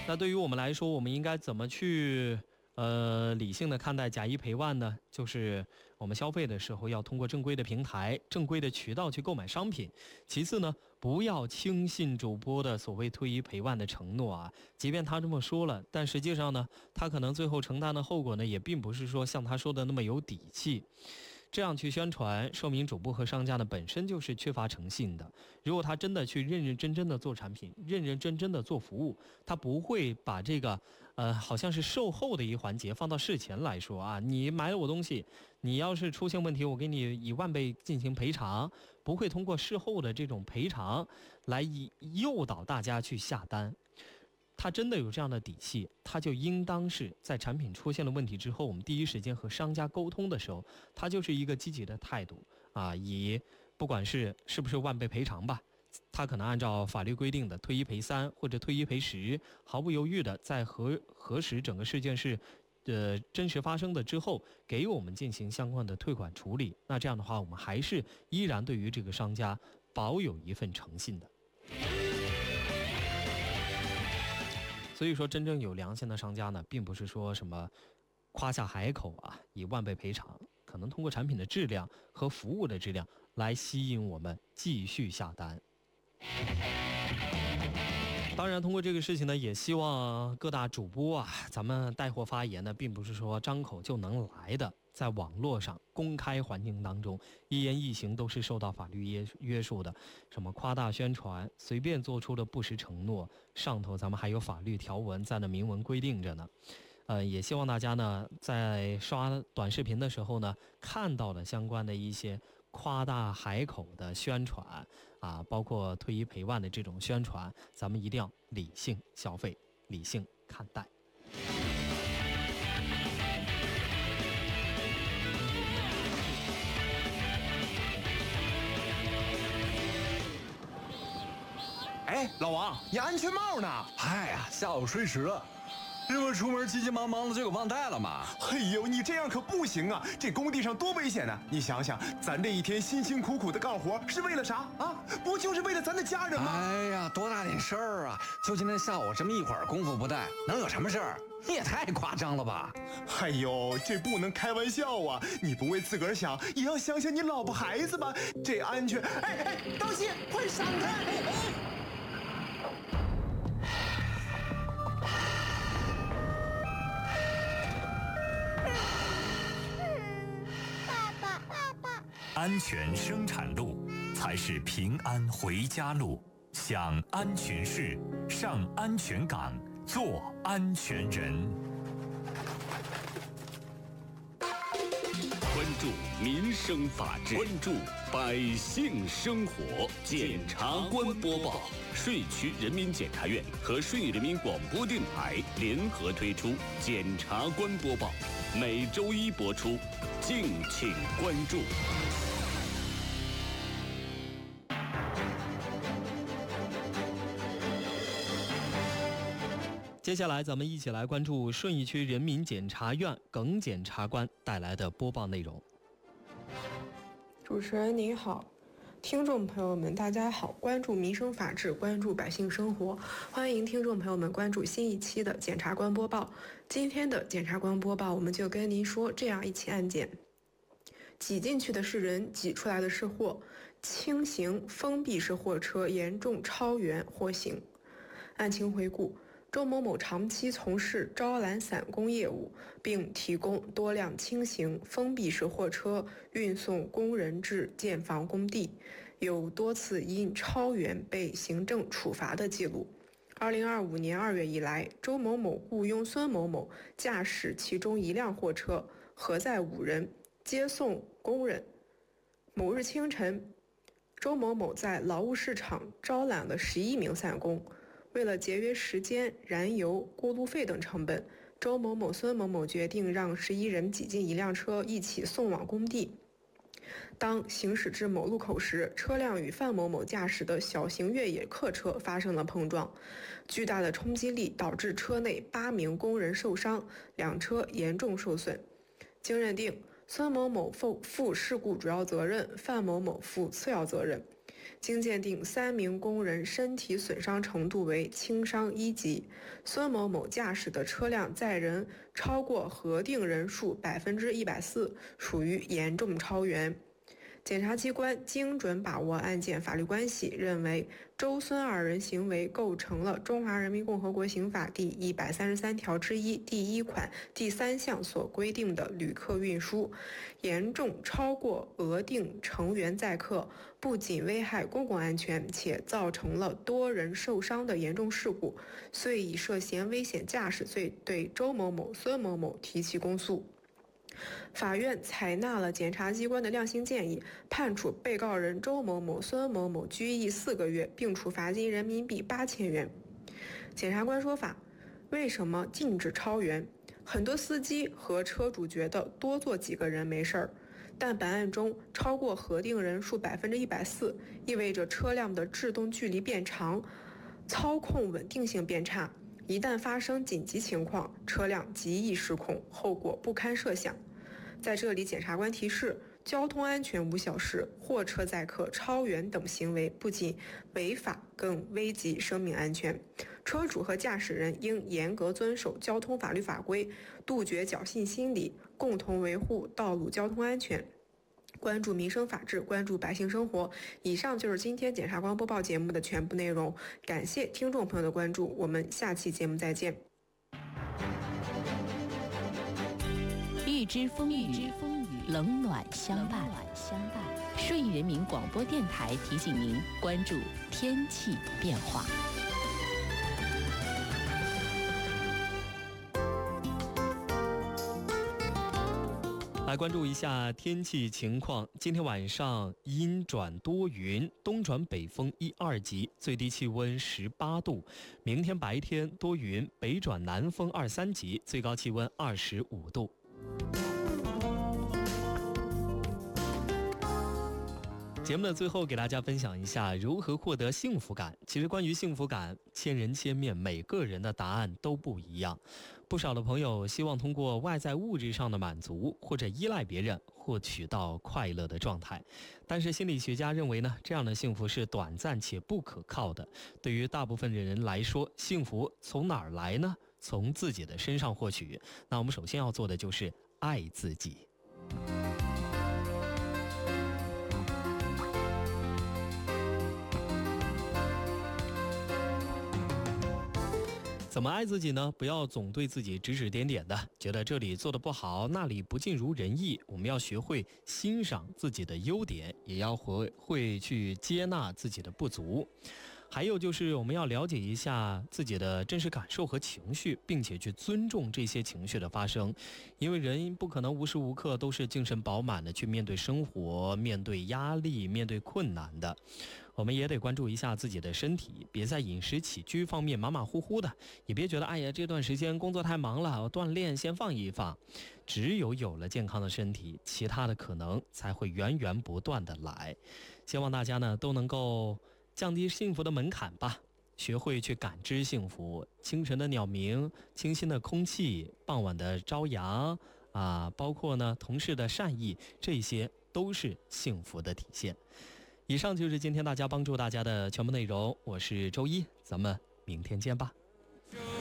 那对于我们来说，我们应该怎么去理性的看待假一赔万呢？就是我们消费的时候要通过正规的平台、正规的渠道去购买商品。其次呢，不要轻信主播的所谓退一赔万的承诺啊，即便他这么说了，但实际上呢，他可能最后承担的后果呢，也并不是说像他说的那么有底气。这样去宣传，说明主播和商家呢本身就是缺乏诚信的。如果他真的去认认真真的做产品，认认真真的做服务，他不会把这个好像是售后的一环节放到事前来说啊。你买了我东西，你要是出现问题，我给你以万倍进行赔偿，不会通过事后的这种赔偿来诱导大家去下单。他真的有这样的底气，他就应当是在产品出现了问题之后，我们第一时间和商家沟通的时候，他就是一个积极的态度啊，以不管是不是万倍赔偿吧，他可能按照法律规定的退一赔三或者退一赔十，毫不犹豫的在核实整个事件是真实发生的之后，给我们进行相关的退款处理。那这样的话，我们还是依然对于这个商家保有一份诚信的。所以说，真正有良心的商家呢，并不是说什么夸下海口啊，以万倍赔偿，可能通过产品的质量和服务的质量来吸引我们继续下单。当然，通过这个事情呢，也希望各大主播啊，咱们带货发言呢，并不是说张口就能来的。在网络上公开环境当中，一言一行都是受到法律约束的。什么夸大宣传，随便做出的不实承诺，上头咱们还有法律条文在那明文规定着呢。也希望大家呢，在刷短视频的时候呢，看到了相关的一些夸大海口的宣传啊，包括退一赔万的这种宣传，咱们一定要理性消费，理性看待。 哎，老王，你安全帽呢？ 哎呀，下午睡迟了，这不出门急急忙忙的就给忘带了吗？ 哎呦，你这样可不行啊！这工地上多危险啊！你想想，咱这一天辛辛苦苦的干活是为了啥啊？不就是为了咱的家人吗？ 哎呀，多大点事儿啊！就今天下午这么一会儿功夫不带，能有什么事儿？你也太夸张了吧！ 哎呦，这不能开玩笑啊！你不为自个儿想，也要想想你老婆孩子吧。这安全……哎，当心，快闪开！ 安全生产路才是平安回家路。想安全事，上安全岗，做安全人。 关注民生法治，关注百姓生活。检察官播报，顺义区人民检察院和顺义人民广播电台联合推出检察官播报，每周一播出，敬请关注。 接下来咱们一起来关注顺义区人民检察院耿检察官带来的播报内容。 主持人您好，听众朋友们大家好，关注民生法治，关注百姓生活，欢迎听众朋友们关注新一期的检察官播报。今天的检察官播报，我们就跟您说这样一起案件：挤进去的是人，挤出来的是货，轻型封闭式货车严重超员获刑。案情回顾：周某某长期从事招揽散工业务，并提供多辆轻型封闭式货车运送工人至建房工地，有多次因超员被行政处罚的记录。2025年2月以来，周某某雇佣孙某某驾驶其中一辆货车，核载5人，接送工人。某日清晨，周某某在劳务市场招揽了11名散工。为了节约时间、燃油、过路费等成本，周某某、孙某某决定让11人挤进一辆车一起送往工地。当行驶至某路口时，车辆与范某某驾驶的小型越野客车发生了碰撞，巨大的冲击力导致车内8名工人受伤，2车严重受损。经认定，孙某某负事故主要责任，范某某负次要责任。 经鉴定，3名工人身体损伤程度为轻伤1级。孙某某驾驶的车辆载人超过核定人数140%，属于严重超员。检察机关精准把握案件法律关系，认为周孙二人行为构成了《中华人民共和国刑法》第133条之一第1款第3项所规定的旅客运输，严重超过额定成员载客，不仅危害公共安全，且造成了多人受伤的严重事故，遂以涉嫌危险驾驶罪对周某某、孙某某提起公诉。法院采纳了检察机关的量刑建议，判处被告人周某某、孙某某拘役4个月，并处罚金人民币8000元。检察官说法：为什么禁止超员？很多司机和车主觉得多坐几个人没事儿，但本案中超过核定人数140%，意味着车辆的制动距离变长，操控稳定性变差。一旦发生紧急情况，车辆极易失控，后果不堪设想。在这里，检察官提示，交通安全无小事，货车载客、超员等行为不仅违法，更危及生命安全。车主和驾驶人应严格遵守交通法律法规，杜绝侥幸心理，共同维护道路交通安全。关注民生法治，关注百姓生活。以上就是今天检察官播报节目的全部内容，感谢听众朋友的关注，我们下期节目再见。 预知风雨，冷暖相伴。顺义人民广播电台提醒您关注天气变化。 来关注一下天气情况。今天晚上阴转多云，东转北风1、2级，最低气温18度。明天白天多云，北转南风2、3级，最高气温25度。节目的最后，给大家分享一下如何获得幸福感。其实关于幸福感，千人千面，每个人的答案都不一样。不少的朋友希望通过外在物质上的满足，或者依赖别人，获取到快乐的状态。但是心理学家认为呢，这样的幸福是短暂且不可靠的。对于大部分的人来说，幸福从哪儿来呢？从自己的身上获取。那我们首先要做的就是爱自己。怎么爱自己呢？不要总对自己指指点点的，觉得这里做得不好，那里不尽如人意。我们要学会欣赏自己的优点，也要会去接纳自己的不足。还有就是我们要了解一下自己的真实感受和情绪，并且去尊重这些情绪的发生，因为人不可能无时无刻都是精神饱满的去面对生活、面对压力、面对困难的。我们也得关注一下自己的身体，别在饮食起居方面马马虎虎的，也别觉得哎呀这段时间工作太忙了，我锻炼先放一放。只有了健康的身体，其他的可能才会源源不断的来。希望大家呢都能够降低幸福的门槛吧，学会去感知幸福。清晨的鸟鸣，清新的空气，傍晚的朝阳包括呢同事的善意，这些都是幸福的体现。以上就是今天大家帮助大家的全部内容，我是周一，咱们明天见吧。